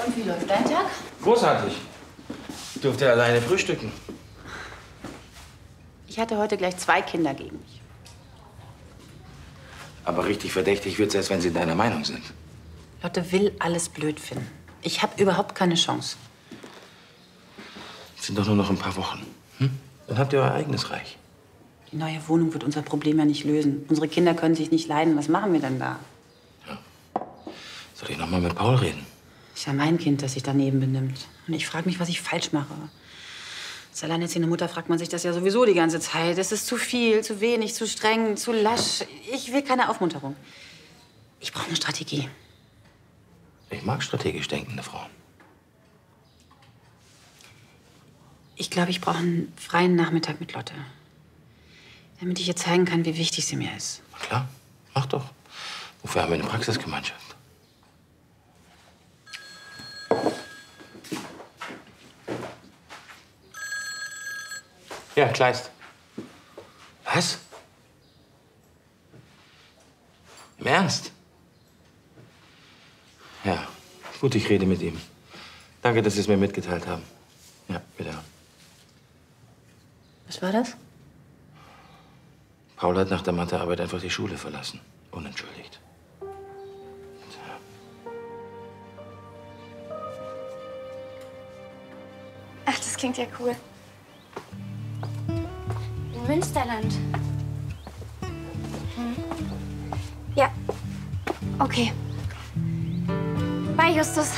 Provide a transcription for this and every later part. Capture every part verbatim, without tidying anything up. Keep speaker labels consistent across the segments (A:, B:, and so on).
A: Und wie läuft dein Tag?
B: Großartig. Ich durfte alleine frühstücken.
A: Ich hatte heute gleich zwei Kinder gegen mich.
B: Aber richtig verdächtig wird's erst, wenn sie deiner Meinung sind.
A: Lotte will alles blöd finden. Ich habe überhaupt keine Chance.
B: Es sind doch nur noch ein paar Wochen. Hm? Dann habt ihr euer eigenes Reich.
A: Die neue Wohnung wird unser Problem ja nicht lösen. Unsere Kinder können sich nicht leiden. Was machen wir denn da?
B: Ja. Soll ich noch mal mit Paul reden?
A: Ist ja mein Kind, das sich daneben benimmt. Und ich frage mich, was ich falsch mache. Als alleinerziehende Mutter fragt man sich das ja sowieso die ganze Zeit. Es ist zu viel, zu wenig, zu streng, zu lasch. Ich will keine Aufmunterung. Ich brauche eine Strategie.
B: Ich mag strategisch denkende Frauen.
A: Ich glaube, ich brauche einen freien Nachmittag mit Lotte. Damit ich ihr zeigen kann, wie wichtig sie mir ist.
B: Na klar, mach doch. Wofür haben wir eine Praxisgemeinschaft? Ja, Kleist. Was? Im Ernst? Ja, gut, ich rede mit ihm. Danke, dass Sie es mir mitgeteilt haben. Ja, bitte.
A: Was war das?
B: Paul hat nach der Mathearbeit einfach die Schule verlassen. Unentschuldigt.
C: Ach, das klingt ja cool. In Münsterland. Hm. Ja. Okay. Bye, Justus.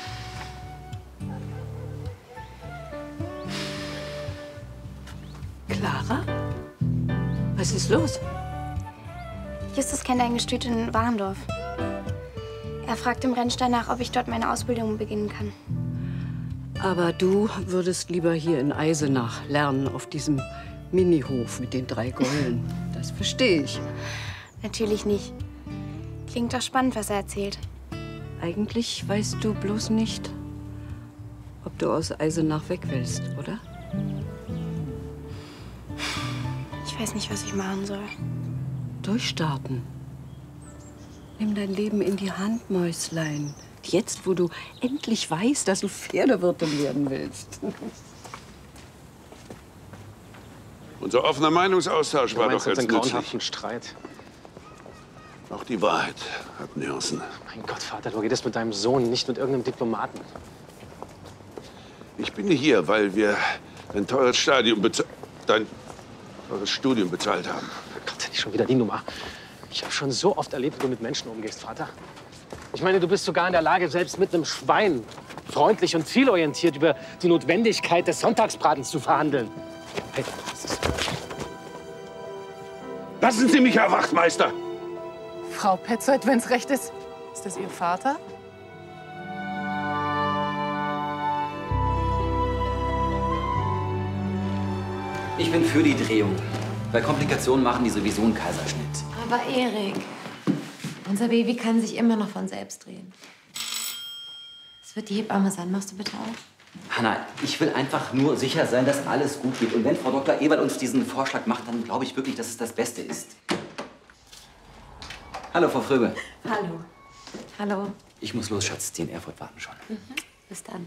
D: Clara? Was ist los?
C: Justus kennt ein Gestüt in Warendorf. Er fragt im Rennstall nach, ob ich dort meine Ausbildung beginnen kann.
D: Aber du würdest lieber hier in Eisenach lernen, auf diesem Minihof mit den drei Gäulen. Das verstehe ich.
C: Natürlich nicht. Klingt doch spannend, was er erzählt.
D: Eigentlich weißt du bloß nicht, ob du aus Eisenach weg willst, oder?
C: Ich weiß nicht, was ich machen soll.
D: Durchstarten. Nimm dein Leben in die Hand, Mäuslein. Jetzt, wo du endlich weißt, dass du Pferdewirtin werden willst.
E: Unser offener Meinungsaustausch war doch jetzt
F: einen
E: nützlich.
F: grauenhaften Streit.
E: Auch die Wahrheit hat Nuancen.
F: Mein Gott, Vater, du redest mit deinem Sohn, nicht mit irgendeinem Diplomaten.
E: Ich bin hier, weil wir ein teures Stadium bezahlt, dein teures Studium bezahlt haben.
F: Gott, nicht schon wieder die Nummer. Ich habe schon so oft erlebt, wie du mit Menschen umgehst, Vater. Ich meine, du bist sogar in der Lage, selbst mit einem Schwein freundlich und zielorientiert über die Notwendigkeit des Sonntagsbratens zu verhandeln. Hey, was ist das?
E: Lassen Sie mich, Herr Wachtmeister!
G: Frau Petzold, wenn's recht ist, ist das Ihr Vater?
H: Ich bin für die Drehung. Bei Komplikationen machen die sowieso einen Kaiserschnitt.
I: Aber Erik, unser Baby kann sich immer noch von selbst drehen. Es wird die Hebamme sein. Machst du bitte auf?
H: Hanna, ich will einfach nur sicher sein, dass alles gut geht. Und wenn Frau Doktor Ewald uns diesen Vorschlag macht, dann glaube ich wirklich, dass es das Beste ist. Hallo, Frau Fröbe.
I: Hallo. Hallo.
H: Ich muss los, Schatz. Die in Erfurt warten schon.
I: Mhm. Bis dann.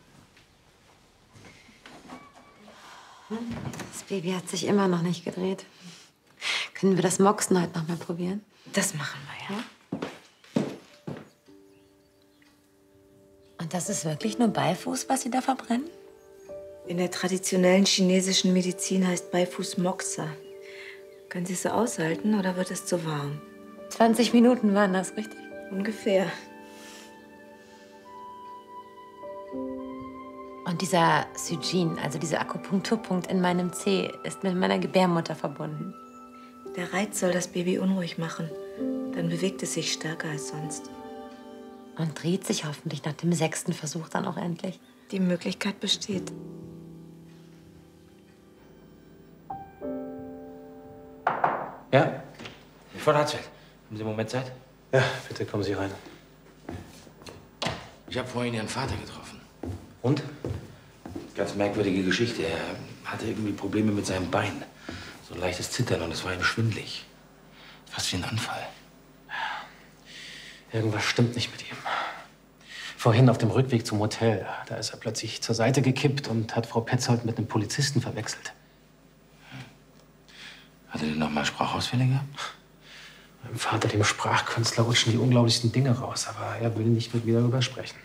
I: Das Baby hat sich immer noch nicht gedreht. Können wir das Moxen heute noch mal probieren?
J: Das machen wir, ja.
I: Und das ist wirklich nur Beifuß, was Sie da verbrennen?
J: In der traditionellen chinesischen Medizin heißt Beifuß Moxa. Können Sie es so aushalten oder wird es zu warm?
I: zwanzig Minuten waren das, richtig?
J: Ungefähr.
I: Und dieser Sujin, also dieser Akupunkturpunkt in meinem Zeh, ist mit meiner Gebärmutter verbunden.
J: Der Reiz soll das Baby unruhig machen. Dann bewegt es sich stärker als sonst.
I: Und dreht sich hoffentlich nach dem sechsten Versuch dann auch endlich.
J: Die Möglichkeit besteht.
B: Ja? Frau Ratsfeld, haben Sie einen Moment Zeit?
F: Ja, bitte kommen Sie rein.
B: Ich habe vorhin Ihren Vater getroffen.
F: Und?
B: Ganz merkwürdige Geschichte. Er hatte irgendwie Probleme mit seinem Bein. So ein leichtes Zittern und es war ihm schwindelig. Fast wie ein Anfall.
F: Irgendwas stimmt nicht mit ihm. Vorhin auf dem Rückweg zum Hotel, da ist er plötzlich zur Seite gekippt und hat Frau Petzold mit einem Polizisten verwechselt.
B: Hat er denn noch mal Sprachausfälle gehabt?
F: Meinem Vater, dem Sprachkünstler, rutschen die unglaublichsten Dinge raus, aber er will nicht mit mir darüber sprechen.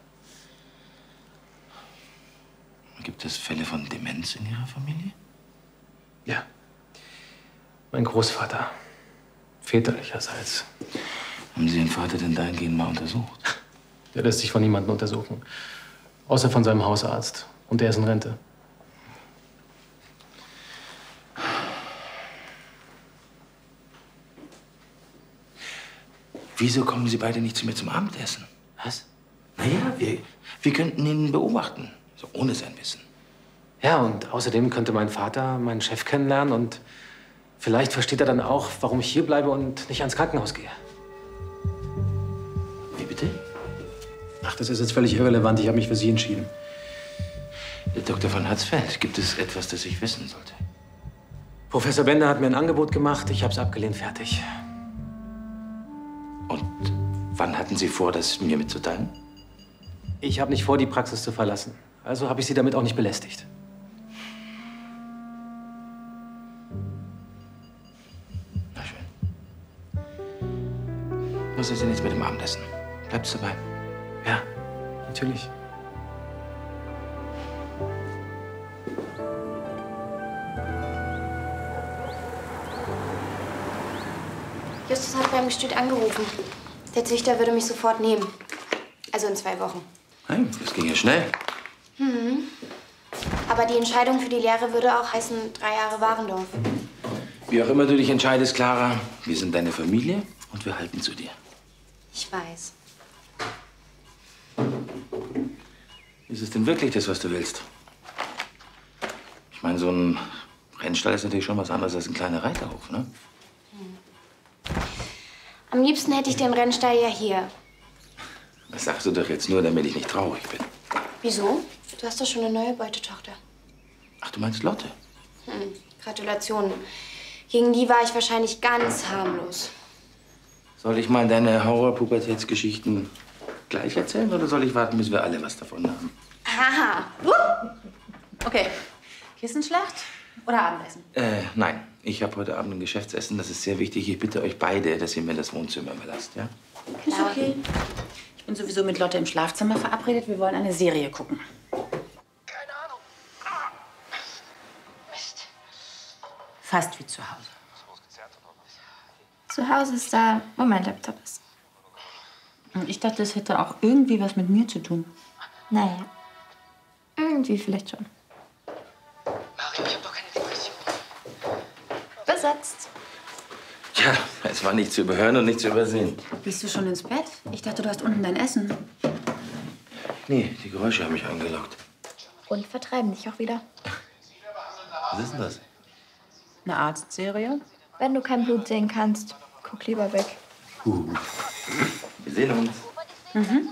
B: Gibt es Fälle von Demenz in Ihrer Familie?
F: Ja. Mein Großvater, väterlicherseits.
B: Haben Sie Ihren Vater denn dahingehend mal untersucht?
F: Der lässt sich von niemandem untersuchen. Außer von seinem Hausarzt. Und der ist in Rente.
B: Wieso kommen Sie beide nicht zu mir zum Abendessen? Was? Naja, wir, wir könnten ihn beobachten. So ohne sein Wissen.
F: Ja, und außerdem könnte mein Vater meinen Chef kennenlernen und vielleicht versteht er dann auch, warum ich hier bleibe und nicht ans Krankenhaus gehe.
B: Wie bitte?
F: Ach, das ist jetzt völlig irrelevant. Ich habe mich für Sie entschieden.
B: Doktor von Hatzfeld, gibt es etwas, das ich wissen sollte?
F: Professor Bender hat mir ein Angebot gemacht. Ich habe es abgelehnt. Fertig.
B: Und wann hatten Sie vor, das mir mitzuteilen?
F: Ich habe nicht vor, die Praxis zu verlassen. Also habe ich Sie damit auch nicht belästigt.
B: Na schön. Was ist denn jetzt mit dem Abendessen? Bleibst du dabei?
F: Ja, natürlich.
C: Justus hat beim Gestüt angerufen. Der Züchter würde mich sofort nehmen. Also in zwei Wochen.
B: Nein, das ging ja schnell.
C: Mhm. Aber die Entscheidung für die Lehre würde auch heißen, drei Jahre Warendorf.
B: Wie auch immer du dich entscheidest, Clara, wir sind deine Familie und wir halten zu dir.
C: Ich weiß.
B: Ist es denn wirklich das, was du willst? Ich meine, so ein Rennstall ist natürlich schon was anderes als ein kleiner Reiterhof, ne?
C: Am liebsten hätte ich den Rennstall ja hier.
B: Das sagst du doch jetzt nur, damit ich nicht traurig bin.
C: Wieso? Du hast doch schon eine neue Beutetochter.
B: Ach, du meinst Lotte?
C: Hm. Gratulation. Gegen die war ich wahrscheinlich ganz harmlos.
B: Soll ich mal deine Horror-Pubertätsgeschichten gleich erzählen oder soll ich warten, bis wir alle was davon haben?
A: Haha. Uh. Okay. Kissenschlacht oder Abendessen?
B: Äh, nein. Ich habe heute Abend ein Geschäftsessen. Das ist sehr wichtig. Ich bitte euch beide, dass ihr mir das Wohnzimmer überlasst, ja?
A: Ist okay. Ich bin sowieso mit Lotte im Schlafzimmer verabredet. Wir wollen eine Serie gucken.
K: Keine Ahnung. Ah.
A: Mist. Fast wie zu Hause.
C: Zu Hause ist da, wo mein Laptop ist.
A: Und ich dachte, das hätte auch irgendwie was mit mir zu tun.
C: Naja, irgendwie vielleicht schon.
K: Mario, ich hab doch keine Depression.
C: Besetzt.
B: Tja, es war nicht zu überhören und nicht zu übersehen.
A: Gehst du schon ins Bett? Ich dachte, du hast unten dein Essen.
B: Nee, die Geräusche haben mich eingeloggt.
C: Und vertreiben dich auch wieder.
B: Was ist denn das?
A: Eine Arztserie?
C: Wenn du kein Blut sehen kannst, guck lieber weg.
B: Uh. Wir sehen uns.
A: Mhm.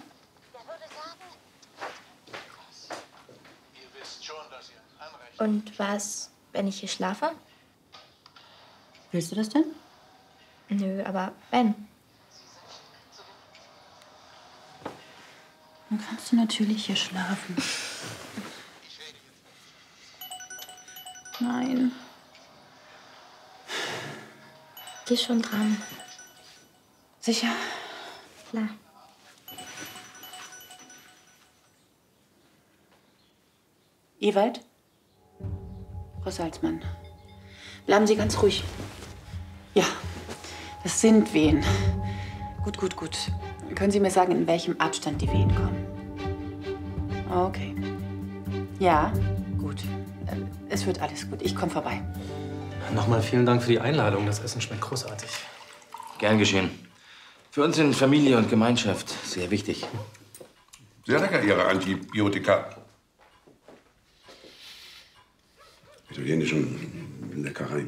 C: Und was, wenn ich hier schlafe?
A: Willst du das denn?
C: Nö, aber wenn.
A: Dann kannst du natürlich hier schlafen. Nein.
C: Geh schon dran.
A: Sicher?
C: Klar.
A: Ewald? Frau Salzmann, bleiben Sie ganz ruhig. Ja, das sind Wehen. Gut, gut, gut. Können Sie mir sagen, in welchem Abstand die Wehen kommen? Okay. Ja, gut. Es wird alles gut. Ich komme vorbei.
F: Nochmal vielen Dank für die Einladung. Das Essen schmeckt großartig.
B: Gern geschehen. Für uns sind Familie und Gemeinschaft sehr wichtig.
E: Sehr lecker, Ihre Antibiotika. Italienischen Leckereien.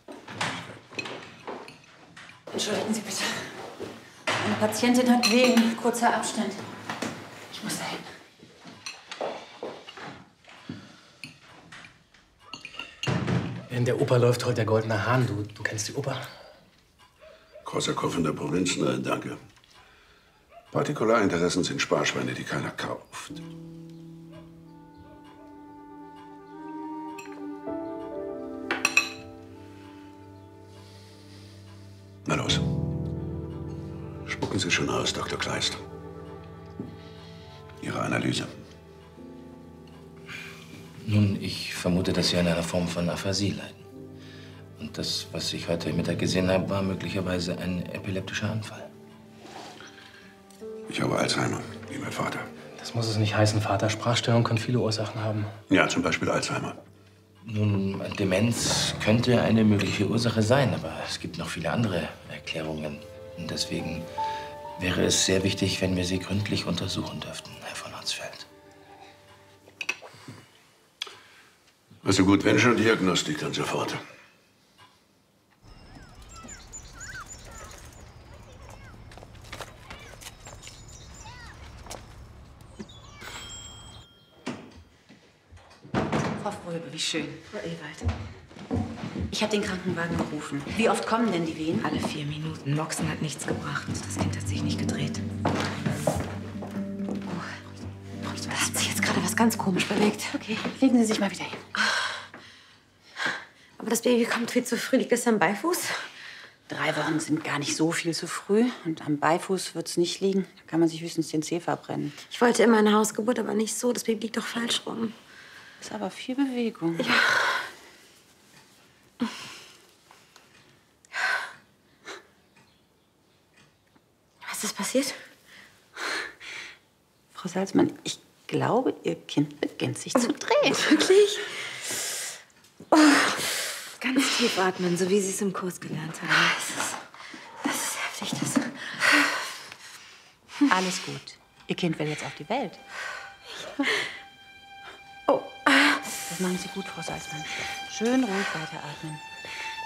A: Entschuldigen Sie bitte. Eine Patientin hat Wehen. Kurzer Abstand. Ich muss dahin.
F: In der Oper läuft heute der Goldene Hahn. Du, du kennst die Oper?
E: Korsakow in der Provinz? Na, danke. Partikularinteressen sind Sparschweine, die keiner kauft. Na los. Spucken Sie schon aus, Doktor Kleist. Ihre Analyse.
B: Nun, ich vermute, dass Sie an einer Form von Aphasie leiden. Und das, was ich heute Mittag gesehen habe, war möglicherweise ein epileptischer Anfall.
E: Ich habe Alzheimer, wie mein Vater.
F: Das muss es nicht heißen, Vater. Sprachstörung kann viele Ursachen haben.
E: Ja, zum Beispiel Alzheimer.
B: Nun, Demenz könnte eine mögliche Ursache sein, aber es gibt noch viele andere Erklärungen. Und deswegen wäre es sehr wichtig, wenn wir Sie gründlich untersuchen dürften, Herr von Hansfeld.
E: Also gut, wenn schon Diagnostik, dann sofort.
A: Frau Fröbe, wie schön. Frau Ewald. Ich habe den Krankenwagen gerufen. Wie oft kommen denn die Wehen?
J: Alle vier Minuten. Moxen hat nichts gebracht. Das Kind hat sich nicht gedreht.
I: Da hat sich jetzt gerade was ganz komisch bewegt.
A: Okay, legen Sie sich mal wieder hin.
I: Aber das Baby kommt viel zu früh. Liegt es am Beifuß?
A: Drei Wochen sind gar nicht so viel zu früh. Und am Beifuß wird es nicht liegen. Da kann man sich höchstens den Zeh verbrennen.
I: Ich wollte immer eine Hausgeburt, aber nicht so. Das Baby liegt doch falsch rum.
A: Ist aber viel Bewegung.
I: Ja. Was ist passiert?
A: Frau Salzmann, ich glaube, Ihr Kind beginnt sich zu drehen.
I: Wirklich?
J: Oh. Ganz tief atmen, so wie Sie es im Kurs gelernt haben.
I: Das ist, das ist heftig. Das.
A: Alles gut. Ihr Kind will jetzt auf die Welt.
I: Oh.
A: Das machen Sie gut, Frau Salzmann. Schön ruhig weiteratmen.